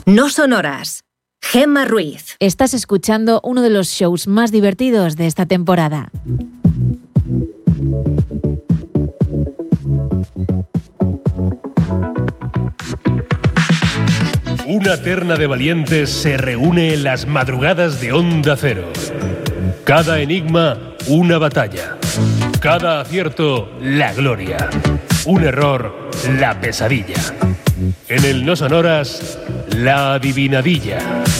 No sonoras. Gemma Ruiz. Estás escuchando uno de los shows más divertidos de esta temporada. Una terna de valientes se reúne en las madrugadas de Onda Cero. Cada enigma, una batalla. Cada acierto, la gloria. Un error, la pesadilla. En el No Sonoras, la adivinadilla.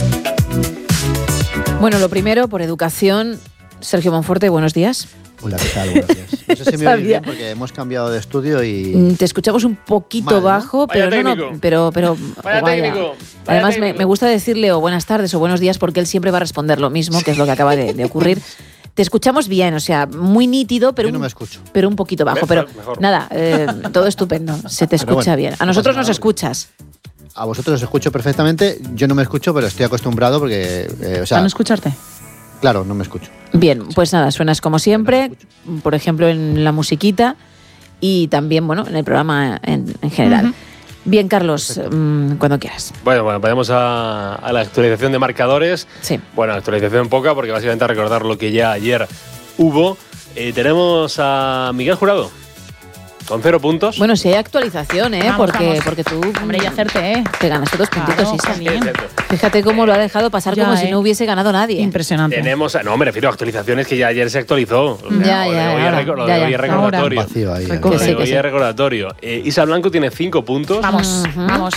Bueno, lo primero, por educación, Sergio Monforte, buenos días. Hola, ¿qué tal? Buenos días. No sé si me oís bien porque hemos cambiado de estudio y... Te escuchamos un poquito mal, ¿no? bajo, pero pero Vaya técnico. Además, me gusta decirle o buenas tardes o buenos días porque él siempre va a responder lo mismo, que es lo que acaba de ocurrir. Te escuchamos bien, o sea, muy nítido, pero, Yo no me escucho. pero un poquito bajo. Pero Mejor. nada, todo estupendo, se te escucha bueno, bien. A no nosotros pasa nos nada. escuchas. A vosotros os escucho perfectamente. Yo no me escucho, pero estoy acostumbrado porque... ¿A no escucharte? Claro, no me escucho. Bien, pues nada, suenas como siempre, por ejemplo en la musiquita y también, bueno, en el programa en general. Bien, Carlos, cuando quieras. Bueno, vayamos a la actualización de marcadores. Sí. Bueno, actualización poca, porque básicamente a recordar lo que ya ayer hubo. Tenemos a Miguel Jurado, con 0 puntos. Bueno, si hay actualización, Vamos, porque, vamos. porque tú Hombre, y hacerte, te ganaste 2 puntitos, Claro, Isa. qué bien. Fíjate cómo lo ha dejado pasar Ya, como si no hubiese ganado nadie. Impresionante. Tenemos, no, me refiero a actualizaciones que ya ayer se actualizó. Ya, Lo de ya, hoy es ahora, lo ya, de ya. hoy es recordatorio. Vacío ahí. Que Lo de sí, que hoy sí. es recordatorio. Isa Blanco tiene 5 puntos. Vamos, vamos.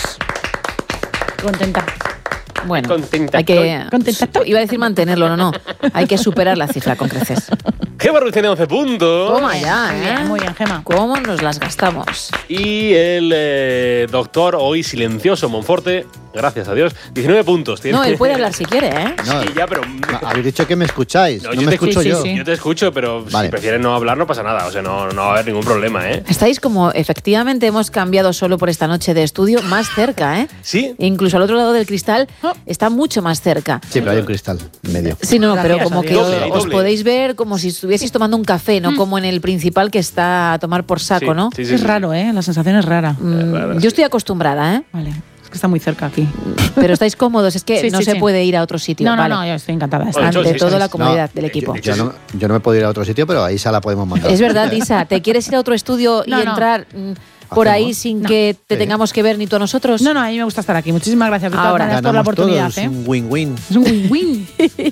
Contenta. Bueno, Contenta hay que... estoy. Contenta estoy. Iba a decir mantenerlo, no. Hay que superar la cifra con creces. Gemma Ruiz tiene 11 puntos. Toma ya, Muy bien, Gemma. ¿Cómo nos las gastamos? Y el doctor, hoy silencioso, Monforte, gracias a Dios, 19 puntos. Tiene. No, él puede hablar si quiere, ¿eh? No, Sí, ya, pero... habéis dicho que me escucháis. No, No, yo me te escucho sí, yo. sí. Yo te escucho, pero Vale. si prefieres no hablar no pasa nada. O sea, no va a haber ningún problema, ¿eh? Estáis como, efectivamente, hemos cambiado solo por esta noche de estudio, más cerca, ¿eh? Sí. Incluso al otro lado del cristal está mucho más cerca. Sí, pero hay un cristal en medio. Sí, no, Gracias pero como a que Dios. Doble, os doble. podéis ver como si estuvieseis tomando un café, no como en el principal que está a tomar por saco, Sí, ¿no? sí, sí, Es sí. raro, ¿eh? La sensación es rara. Yo estoy acostumbrada, ¿eh? Vale. Es que está muy cerca aquí. Pero estáis cómodos, es que Sí, no sí, se sí. puede ir a otro sitio. No, vale. no, yo estoy encantada de Oye, estar. Ante sí, todo sí, la sí. comodidad No, del equipo. Yo no me puedo ir a otro sitio, pero a Isa la podemos mandar. Es verdad, Isa, ¿te quieres ir a otro estudio y No, no. entrar por ahí ¿Hacemos? sin No. que te Sí. tengamos que ver ni tú a nosotros? No, a mí me gusta estar aquí. Muchísimas gracias de todas Ahora. maneras por la Ganamos oportunidad, todos, ¿eh? un win-win. Es un win-win.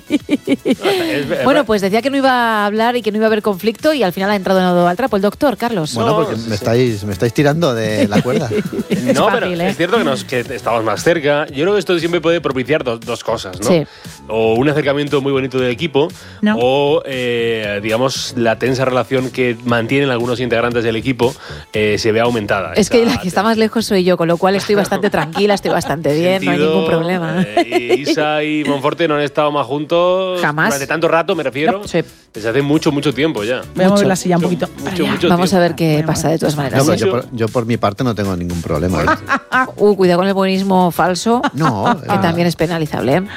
Bueno, pues decía que no iba a hablar y que no iba a haber conflicto y al final ha entrado en el trapo el doctor, Carlos. Bueno, porque sí, me estáis tirando de la cuerda. No, fácil, pero ¿eh? es cierto que estamos más cerca. Yo creo que esto siempre puede propiciar dos cosas, ¿no? Sí. O un acercamiento muy bonito del equipo, No. o, digamos, la tensa relación que mantienen algunos integrantes del equipo se ve aumentada. Es que Esa la que está más lejos soy yo, con lo cual estoy bastante tranquila, estoy bastante bien, no hay sentido, ningún problema. Isa y Monforte no han estado más juntos Jamás. durante tanto rato, me refiero. Sí. Desde hace mucho tiempo ya. Voy a mover Mucho. la silla un poquito. Mucho Vamos a tiempo. ver qué pasa de todas maneras. No, ¿eh? pero yo por mi parte no tengo ningún problema. ¿eh? Cuidado con el buenismo falso, No, que también es penalizable. ¿eh?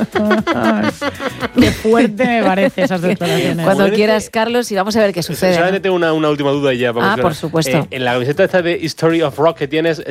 Ay, qué fuerte me parece esas declaraciones. Cuando Bueno, quieras, Carlos, y vamos a ver qué sucede. Solamente ¿no? tengo una última duda y ya. vamos Ah, a ver. por supuesto. En la camiseta esta de History of Rock que tienes,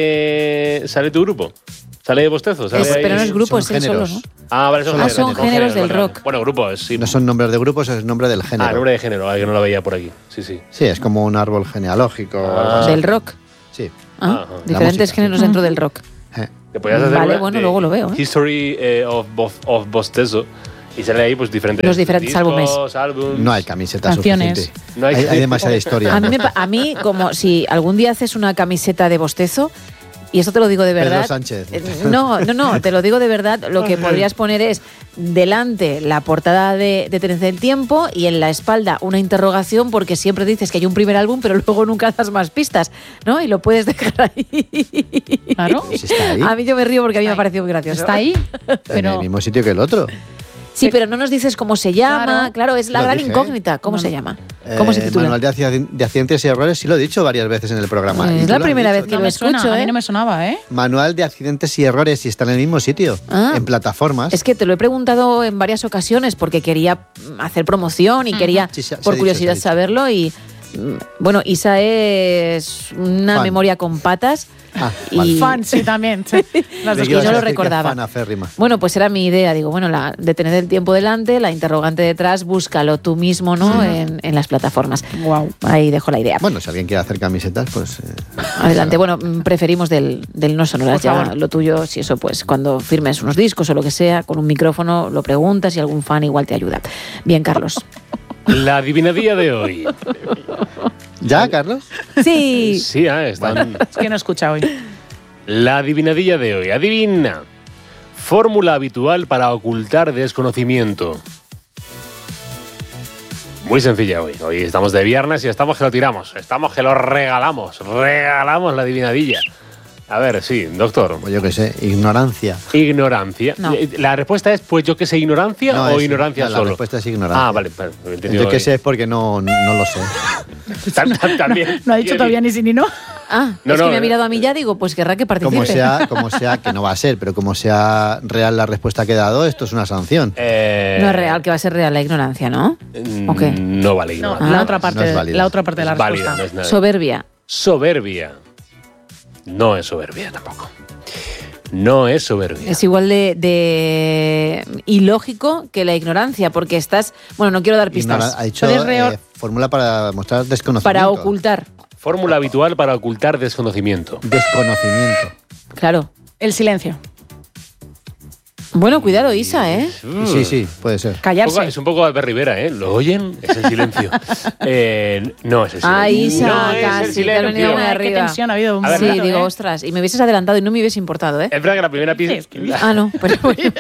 ¿sale tu grupo? ¿Sale Bostezo? ¿Sale ahí? Pero no es grupo, es son él solo, géneros. ¿no? Ah, vale, son Ah, géneros. son géneros del vale, vale. rock. Bueno, grupo, sí. No son nombres de grupos, es nombre del género. Ah, nombre de género, que no lo veía por aquí. Sí, sí. Sí, es como un árbol genealógico. o algo así. Del rock. Sí. Ah, Ajá. diferentes música. géneros dentro del rock. Te podías hacer Vale, una bueno, de luego lo veo, ¿eh? History of Bostezo. Y sale ahí pues diferentes Los diferentes discos, álbumes. No hay camiseta Canciones. suficiente. No hay- hay demasiada historia. A mí, como si algún día haces una camiseta de Bostezo, y esto te lo digo de Pedro verdad. Sánchez. No, te lo digo de verdad. Lo que podrías poner es delante la portada de Tren del Tiempo y en la espalda una interrogación, porque siempre dices que hay un primer álbum, pero luego nunca das más pistas, ¿no? Y lo puedes dejar ahí. Claro. Pues está ahí. A mí yo me río porque a mí me ha Está ahí. parecido muy gracioso. Está ahí, En pero el mismo sitio que el otro. Sí, pero no nos dices cómo se llama. Claro, es la Lo gran dije. incógnita. ¿Cómo se llama? ¿Cómo se titula? Manual de accidentes y errores, sí lo he dicho varias veces en el programa. Es Y tú la lo has primera dicho, vez que no lo me suena, escucho, a mí ¿eh? no me sonaba, ¿eh? Manual de accidentes y errores y está en el mismo sitio, Ah. en plataformas. Es que te lo he preguntado en varias ocasiones porque quería hacer promoción y quería, Sí, se ha por dicho, curiosidad, se ha dicho. saberlo y Bueno, Isa es una Fan. memoria con patas. Vale. Fan, sí, también. Sí. Las dos Y no cosas. lo recordaba. Fan aférrima. Bueno, pues era mi idea. Digo, bueno, de tener el tiempo delante, la interrogante detrás, búscalo tú mismo, ¿no? En las plataformas. Guau. Ahí dejo la idea. Bueno, si alguien quiere hacer camisetas, pues... Adelante. Bueno, preferimos del no sonoras. Por Ya favor. lo tuyo, si eso, pues cuando firmes unos discos o lo que sea, con un micrófono lo preguntas y algún fan igual te ayuda. Bien, Carlos. La adivinadilla de hoy. ¿Ya, Carlos? Sí. Sí, están... Es que no he escuchado hoy. La adivinadilla de hoy. Adivina. Fórmula habitual para ocultar desconocimiento. Muy sencilla hoy. Hoy estamos de viernes y estamos que lo tiramos. Estamos que lo regalamos. Regalamos la adivinadilla. A ver, sí, doctor. Pues yo qué sé, ignorancia. Ignorancia. No. La respuesta es, pues yo qué sé, ignorancia No, o es- ignorancia no, la solo. respuesta es ignorancia. Ah, vale. Me he entendido Yo qué bien. sé es porque no lo sé. También. No ha dicho todavía ni sí ni no. Ah, No, es no, que me ha mirado a mí ya, digo, pues querrá que participe. Como sea, que no va a ser, pero como sea real la respuesta que he dado, esto es una sanción. No es real, que va a ser real la ignorancia, ¿no? ¿O qué? No vale No, ignorancia. la otra parte, no es válida. la otra parte de la Es válida, respuesta. no es nada. Soberbia. Soberbia. No es soberbia tampoco. No es soberbia. Es igual de ilógico que la ignorancia, porque estás... Bueno, no quiero dar pistas. Ha dicho Puedes fórmula para mostrar desconocimiento. Para ocultar. Fórmula habitual para ocultar desconocimiento. Desconocimiento. Claro. El silencio. Bueno, cuidado, Isa, ¿eh? Sí, puede ser. Callarse. Es un poco Albert Rivera, ¿eh? ¿Lo oyen? Es el silencio. No es el silencio. Ah, Isa, no es el casi, te ha venido silencio. muy Qué arriba. tensión ha habido un A ver, Sí, momento, digo, ¿eh? ostras, y me hubieses adelantado y no me hubiese importado, ¿eh? Es verdad que la primera pista... Sí, es que- Ah, no, pero bueno.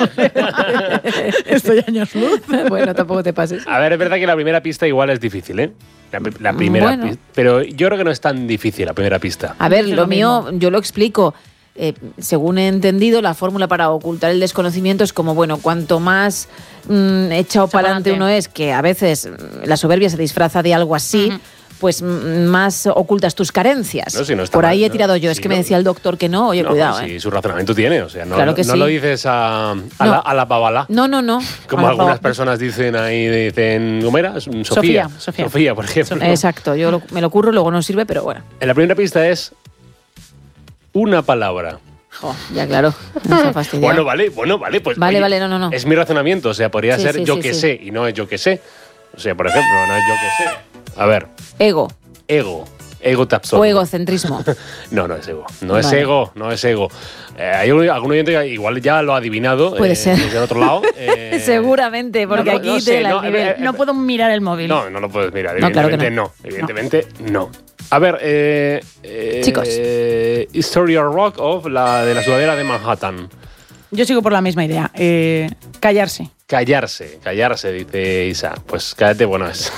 Estoy años luz. Bueno, tampoco te pases. A ver, es verdad que la primera pista igual es difícil, ¿eh? La primera Bueno. pista. Pero yo creo que no es tan difícil la primera pista. A ver, Dice lo lo mío, yo lo explico. Según he entendido, la fórmula para ocultar el desconocimiento es como, bueno, cuanto más echado para adelante pa'lante. uno es, que a veces la soberbia se disfraza de algo así, pues más ocultas tus carencias. No, si no está Por mal, ahí he ¿no? tirado yo. Es Sí, que me no. decía el doctor que no. Oye, No, cuidado, sí, su razonamiento tiene. O sea, no, Claro que no sí. lo dices a No. la babalá. No. Como Ahora, algunas pa- personas dicen ahí, dicen, ¿cómo era? Sofía. Sofía. Por ejemplo. Exacto, yo me lo curro, luego no sirve, pero bueno. En la primera pista es una palabra. Jo, ya claro, me está fastidiado. Bueno, vale, pues. Vale, oye, vale, no. Es mi razonamiento, o sea, podría Sí, ser sí, yo sí, que sí. sé y no es yo que sé. O sea, por ejemplo, no es yo que sé. A ver, Ego ego. Ego te absorbe. o egocentrismo. No es ego. No es Vale. ego, no es ego. Hay algún oyente que igual ya lo ha adivinado. Puede ser. Desde el otro lado. Seguramente, porque no, aquí no te sé, la no, nivel. No puedo mirar el móvil. No lo puedes mirar. No, claro que Evidentemente no. Evidentemente no. A ver, Chicos. Historia Rock of de la sudadera de Manhattan. Yo sigo por la misma idea. Callarse. Callarse, dice Isa. Pues cállate, bueno es.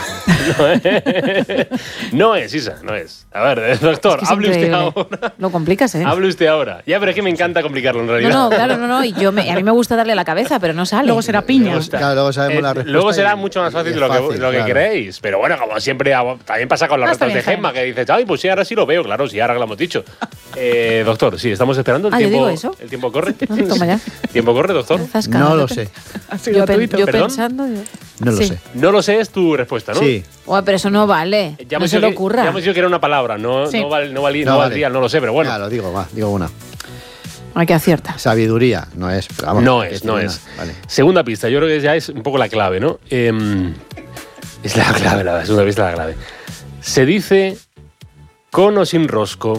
No es, Isa, no es. A ver, doctor, Es que es hable usted increíble. ahora. Lo complicas, ¿eh? Hable usted ahora. Ya, pero es que me encanta complicarlo en realidad. No, claro, no. Y a mí me gusta darle a la cabeza, pero no sale. Luego será piña. Me gusta. Claro, luego sabemos la respuesta Luego será y- mucho más y fácil es de lo que claro. creéis. Pero bueno, como siempre, también pasa con los Ah, está retos de bien, Gemma, que dices, ay, pues sí, ahora sí lo veo. Claro, sí, ahora que lo hemos dicho. Doctor, sí, estamos esperando. Ah, yo digo eso. ¿El tiempo corre? No, toma ya. ¿Tiempo corre, doctor? Zascada, No lo Pepe. sé. Así Yo gratuito. ¿Perdón? pensando. No lo Sí. sé. No lo sé, es tu respuesta, ¿no? Sí. Uy, pero eso no vale. Ya No hemos se dicho le ocurra. Ya hemos dicho que era una palabra, no Sí. valdría, no lo sé, pero bueno. Ya, lo digo, digo una. Hay que acierta. Sabiduría, no es. Pero vamos, No hay que es. decir una. Vale. Segunda pista, yo creo que ya es un poco la clave, ¿no? Es la clave, la segunda pista es la clave. Se dice con o sin rosco.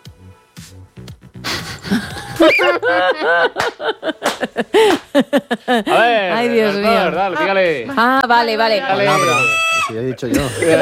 A ver, Ay, Dios doctor, mío. dale, dígale. Ah, vale. Palabra. Si lo he dicho yo.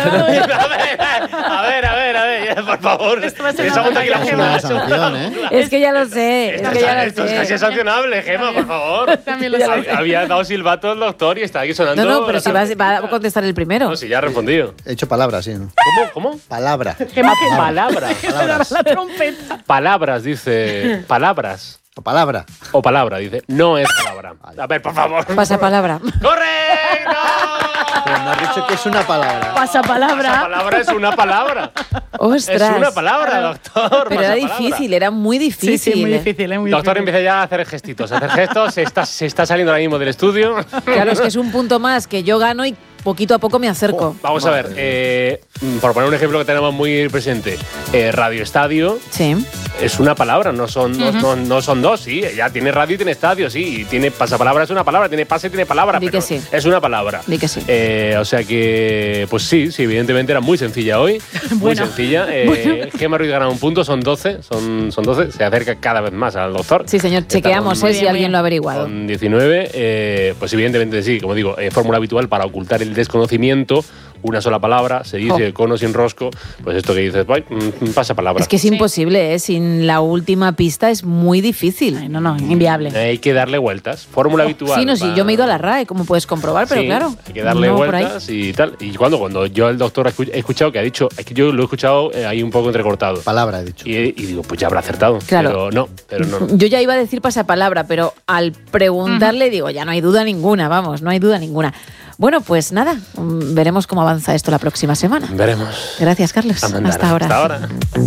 A ver, por favor. Esto va a ser Esa una monta aquí la batalla, Una jugada. sanción, ¿eh? Es que ya lo sé. Es que ya lo Esto es casi sé. sancionable, Gemma, por favor. También lo sé. Había dado silbato el doctor y está aquí sonando. No, pero la si va a contestar el primero. No, si ya ha respondido. He hecho palabras, sí. ¿no? ¿Cómo? Palabra. Palabras. Palabras. La trompeta. Palabras, dice. Palabras. O palabra. O palabra, dice. No es palabra. A ver, por favor. Pasa palabra. ¡Correcto! Pero me has dicho que es una palabra. Pasapalabra. Esa palabra es una palabra. Ostras. Es una palabra, doctor. Pero era pasapalabra. difícil, era muy difícil. Sí, muy difícil, muy Doctor, difícil. empieza ya a hacer gestitos. Se está saliendo ahora mismo del estudio. Claro, es que es un punto más que yo gano y poquito a poco me acerco. Vamos a ver, por poner un ejemplo que tenemos muy presente, Radio Estadio Sí. es una palabra, no son dos, sí, ya tiene radio y tiene estadio, sí, y tiene pasapalabra, es una palabra, tiene pase, tiene palabra, Di pero que sí. es una palabra. Di que sí. O sea que, pues sí, evidentemente era muy sencilla hoy, muy sencilla. Gemma Ruiz gana un punto, son 12, se acerca cada vez más al doctor. Sí, señor, chequeamos si alguien lo ha averiguado. Con 19, pues evidentemente sí, como digo, fórmula habitual para ocultar el desconocimiento, una sola palabra, se dice cono sin rosco, pues esto que dices, pasa palabra. Es que es imposible, sin la última pista es muy difícil. Ay, no, inviable. Hay que darle vueltas, fórmula habitual. Sí, no, sí, yo me he ido a la RAE, como puedes comprobar, pero sí, claro. Hay que darle no vueltas y tal. Y cuando yo el doctor he escuchado que ha dicho, es que yo lo he escuchado ahí un poco entrecortado. Palabra, he dicho. Y digo, pues ya habrá acertado. Claro. Pero no. Yo ya iba a decir pasapalabra, pero al preguntarle digo, ya no hay duda ninguna, vamos, no hay duda ninguna. Bueno, pues nada, veremos cómo avanza esto la próxima semana. Veremos. Gracias, Carlos. Hasta ahora. Hasta ahora.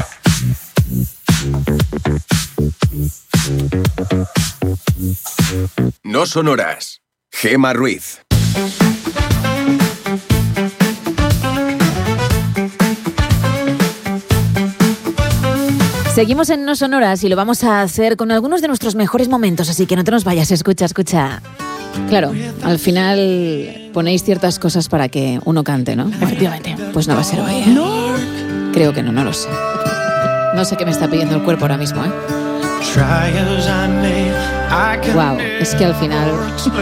No son horas. Gemma Ruiz. Seguimos en No Sonoras y lo vamos a hacer con algunos de nuestros mejores momentos, así que no te nos vayas, escucha. Claro, al final ponéis ciertas cosas para que uno cante, ¿no? Efectivamente. Pues no va a ser hoy, ¿eh? No. Creo que no lo sé. No sé qué me está pidiendo el cuerpo ahora mismo, ¿eh? Wow, es que al final